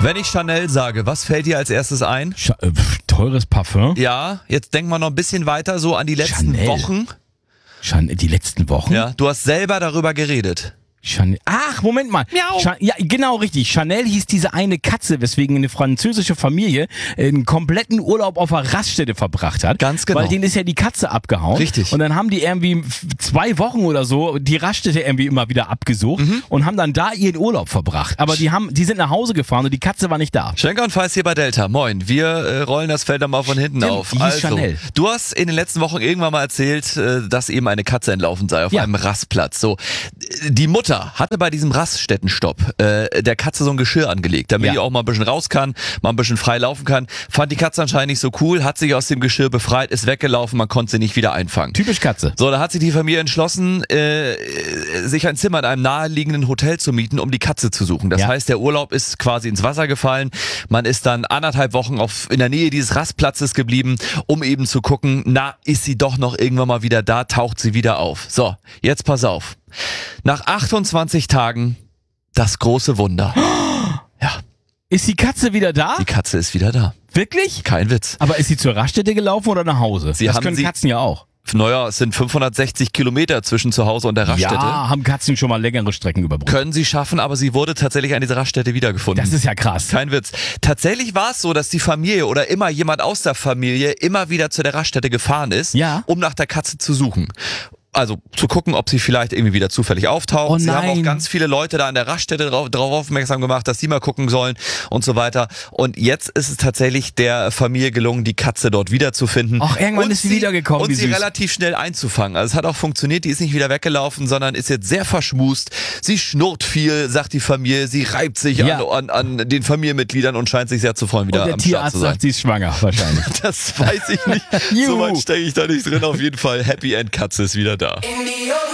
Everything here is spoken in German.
Wenn ich Chanel sage, was fällt dir als erstes ein? Teures Parfum? Ja, jetzt denk mal noch ein bisschen weiter so an die letzten Chanel. Wochen. Die letzten Wochen? Ja, du hast selber darüber geredet. Chanel. Ach, Moment mal. Miau. Ja, genau richtig. Chanel hieß diese eine Katze, weswegen eine französische Familie einen kompletten Urlaub auf einer Raststätte verbracht hat. Ganz genau. Weil denen ist ja die Katze abgehauen. Richtig. Und dann haben die irgendwie 2 Wochen oder so die Raststätte irgendwie immer wieder abgesucht und haben dann da ihren Urlaub verbracht. Aber die sind nach Hause gefahren und die Katze war nicht da. Schenker und Feist hier bei Delta. Moin, wir rollen das Feld dann mal von hinten auf. Die hieß Chanel. Du hast in den letzten Wochen irgendwann mal erzählt, dass eben eine Katze entlaufen sei auf einem Rastplatz. So, die Mutter hatte bei diesem Raststättenstopp der Katze so ein Geschirr angelegt, damit die auch mal ein bisschen raus kann, mal ein bisschen frei laufen kann. Fand die Katze anscheinend nicht so cool, hat sich aus dem Geschirr befreit, ist weggelaufen, man konnte sie nicht wieder einfangen. Typisch Katze. So, da hat sich die Familie entschlossen, sich ein Zimmer in einem naheliegenden Hotel zu mieten, um die Katze zu suchen. Das heißt, der Urlaub ist quasi ins Wasser gefallen. Man ist dann 1,5 Wochen in der Nähe dieses Rastplatzes geblieben, um eben zu gucken, na, ist sie doch noch irgendwann mal wieder da, taucht sie wieder auf. So, jetzt pass auf. Nach 28 Tagen das große Wunder. Ja. Ist die Katze wieder da? Die Katze ist wieder da. Wirklich? Kein Witz. Aber ist sie zur Raststätte gelaufen oder nach Hause? Das können Katzen ja auch. Naja, es sind 560 Kilometer zwischen zu Hause und der Raststätte. Ja, haben Katzen schon mal längere Strecken überbrückt. Können sie schaffen, aber sie wurde tatsächlich an dieser Raststätte wiedergefunden. Das ist ja krass. Kein Witz. Tatsächlich war es so, dass die Familie oder immer jemand aus der Familie immer wieder zu der Raststätte gefahren ist, um nach der Katze zu suchen. Also zu gucken, ob sie vielleicht irgendwie wieder zufällig auftaucht. Oh sie haben auch nein. ganz viele Leute da an der Raststätte darauf aufmerksam gemacht, dass sie mal gucken sollen und so weiter. Und jetzt ist es tatsächlich der Familie gelungen, die Katze dort wiederzufinden. Ach, irgendwann ist sie wiedergekommen. Und sie relativ schnell einzufangen. Also es hat auch funktioniert, die ist nicht wieder weggelaufen, sondern ist jetzt sehr verschmust. Sie schnurrt viel, sagt die Familie, sie reibt sich an den Familienmitgliedern und scheint sich sehr zu freuen, wieder und der am Start Tierarzt zu sein. sagt, sie ist schwanger, wahrscheinlich. Das weiß ich nicht. So weit stecke ich da nicht drin. Auf jeden Fall, Happy End Katze ist wieder da.